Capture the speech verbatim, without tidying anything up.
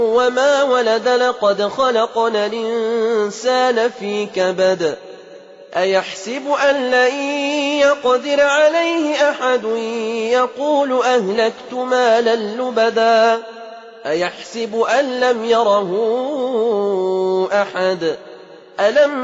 وما ولد لقد خلقنا الإنسان في كبد أيحسب أن لن يقدر عليه أحد يقول أهلكت مالا لبدا أيحسب أن لم يره أحد ألم